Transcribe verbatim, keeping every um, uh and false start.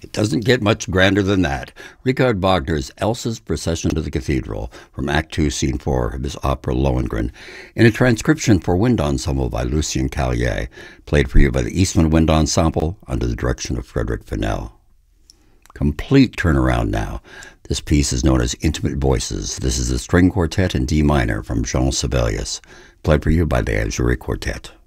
It doesn't get much grander than that. Richard Wagner's Elsa's Procession to the Cathedral from Act Two, Scene Four of his opera Lohengrin, in a transcription for wind ensemble by Lucien Callier, played for you by the Eastman Wind Ensemble under the direction of Frederick Fennell. Complete turnaround now. This piece is known as Intimate Voices. This is a string quartet in D minor from Jean Sibelius, played for you by the Azuri Quartet.